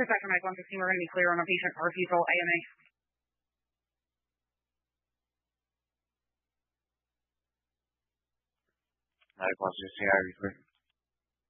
is Dr. Mike 116. We're going to be clear on a patient refusal AMA. Mike 116, I refer.